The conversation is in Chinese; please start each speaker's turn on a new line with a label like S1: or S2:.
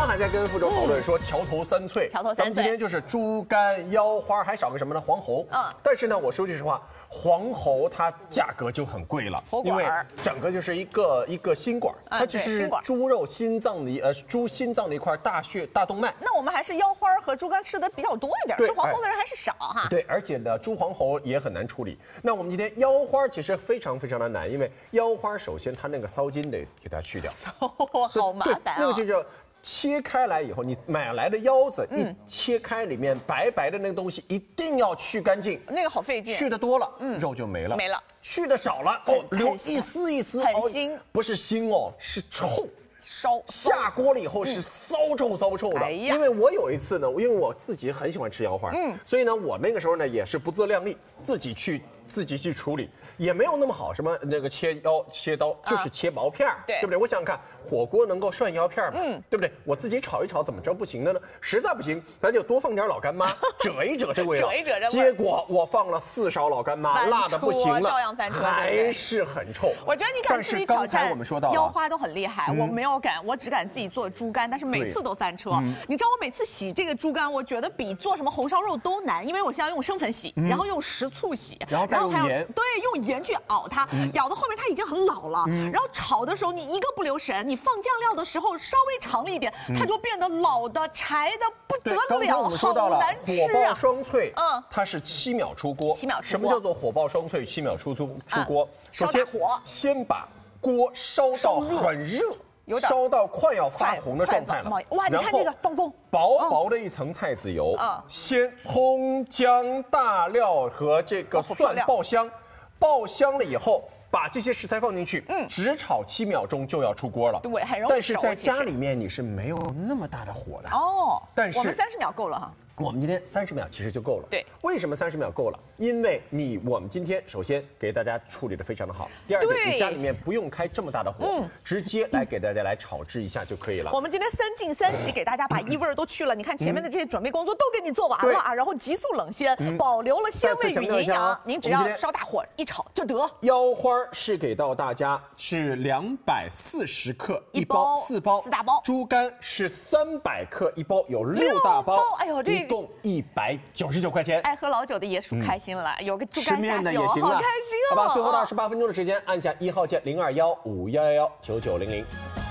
S1: 刚还在跟傅周讨论说桥头三脆，
S2: 桥头三脆
S1: 咱们今天就是猪肝、腰花，还少个什么呢？黄喉。但是呢，我说句实话，黄喉它价格就很贵了，因为整个就是一个心管，它只是猪肉心脏的猪心脏的一块大动脉。
S2: 那我们还是腰花和猪肝吃的比较多一点，吃黄喉的人还是少哈。
S1: 对，而且呢，猪黄喉也很难处理。那我们今天腰花其实非常的难，因为腰花首先它那个骚筋得给它去掉，
S2: 好麻烦啊。
S1: 那个就叫。切开来以后，你买来的腰子一切开，里面白白的那个东西一定要去干净。
S2: 那个好费劲，
S1: 去的多了，肉就没了；去的少了，留一丝一丝，
S2: 很腥，
S1: 不是腥哦，是臭。
S2: 烧
S1: 下锅了以后是骚臭的，因为我有一次呢，因为我自己很喜欢吃腰花，所以呢，我那个时候呢也是不自量力，自己去处理，也没有那么好，什么那个切刀就是切薄片儿，对不对？我想想看，火锅能够涮腰片吗？对不对？我自己炒一炒，怎么着不行的呢？实在不行，咱就多放点老干妈，遮一遮这味道。结果我放了4勺老干妈，辣的不行了，
S2: 照样翻车，
S1: 还是很臭。
S2: 我觉得你敢自己挑战，
S1: 但是刚才我们说到
S2: 腰花都很厉害，我没有敢，我只敢自己做猪肝，但是每次都翻车。你知道我每次洗这个猪肝，我觉得比做什么红烧肉都难，因为我现在用生粉洗，然后用食醋洗，
S1: 然后还有盐，
S2: 对，用盐去熬它，咬到后面它已经很老了。然后炒的时候你一个不留神，你放酱料的时候稍微长了一点，它就变得老的、柴的不得了，
S1: 刚才我们说到了火爆双脆，它是7秒出锅。什么叫做火爆双脆7秒出锅？
S2: 首先
S1: 先把锅烧到很热。烧到快要发红的状态了，
S2: 哇！你看这个刀工，
S1: 薄的一层菜籽油，先葱姜大料和这个蒜爆香，爆香了以后，把这些食材放进去，只炒7秒钟就要出锅了。
S2: 对，很容易熟。
S1: 但是在家里面你是没有那么大的火的
S2: 哦。
S1: 但是
S2: 我们30秒够了哈。
S1: 我们今天30秒其实就够了。
S2: 对，
S1: 为什么30秒够了？因为我们今天首先给大家处理的非常的好。第二点，你家里面不用开这么大的火，直接来给大家来炒制一下就可以了。
S2: 我们今天3净3洗，给大家把异味都去了。你看前面的这些准备工作都给你做完了啊，然后急速冷鲜，保留了鲜味与营养。您只要烧大火一炒就得。
S1: 腰花是给到大家是240克一包，4包
S2: ，4大包。
S1: 猪肝是300克一包，有6大包。
S2: 哎呦，
S1: 一共199块钱。
S2: 爱喝老酒的也属开心了，有个猪肝
S1: 下酒，好
S2: 开心
S1: 哦！好吧，最后的28分钟的时间，按下1号键0215119900。